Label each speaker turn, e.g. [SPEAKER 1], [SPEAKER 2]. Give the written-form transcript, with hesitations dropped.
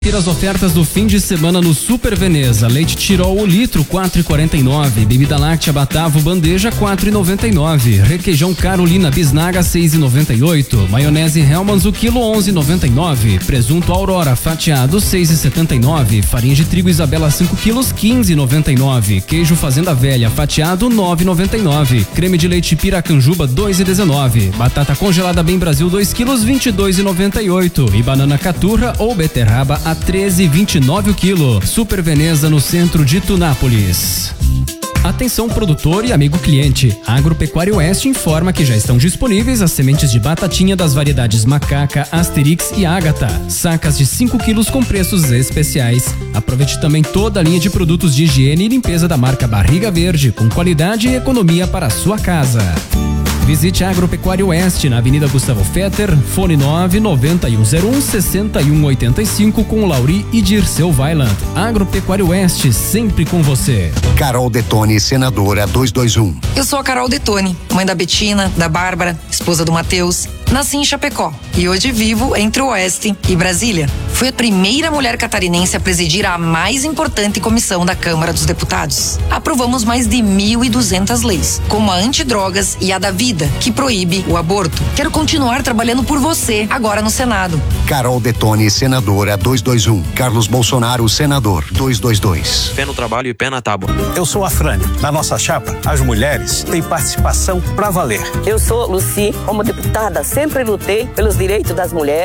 [SPEAKER 1] Ter as ofertas do fim de semana no Super Veneza. Leite Tirol o litro 4,49. Bebida láctea Batavo bandeja 4,99. Requeijão Carolina Bisnaga 6,98. Maionese Hellmann's o quilo 11,99. Presunto Aurora fatiado 6,79. Farinha de trigo Isabela 5 quilos 15,99. Queijo Fazenda Velha fatiado 9,99. Creme de leite Piracanjuba 2,19. Batata congelada Bem Brasil 2 quilos 22,98. E banana caturra ou beterraba a 13,29 o quilo. Super Veneza no centro de Tunápolis. Atenção produtor e amigo cliente, a Agropecuária Oeste informa que já estão disponíveis as sementes de batatinha das variedades Macaca, Asterix e Ágata, sacas de 5 quilos com preços especiais. Aproveite também toda a linha de produtos de higiene e limpeza da marca Barriga Verde, com qualidade e economia para a sua casa. Visite a Agropecuária Oeste na Avenida Gustavo Fetter, fone 99101-6185 com Lauri e Dirceu Weiland. Agropecuária Oeste, sempre com você.
[SPEAKER 2] Carol Detone, senadora 221.
[SPEAKER 3] Eu sou a Carol Detone, mãe da Betina, da Bárbara, esposa do Matheus. Nasci em Chapecó e hoje vivo entre o Oeste e Brasília. Fui a primeira mulher catarinense a presidir a mais importante comissão da Câmara dos Deputados. Aprovamos mais de 1.200 leis, como a antidrogas e a da vida, que proíbe o aborto. Quero continuar trabalhando por você, agora no Senado.
[SPEAKER 2] Carol Detone, senadora 221. Carlos Bolsonaro, senador 222.
[SPEAKER 4] Pé no trabalho e pé na tábua.
[SPEAKER 5] Eu sou a Frane. Na nossa chapa, as mulheres têm participação pra valer.
[SPEAKER 6] Eu sou Luci, como deputada, sempre lutei pelos direitos das mulheres.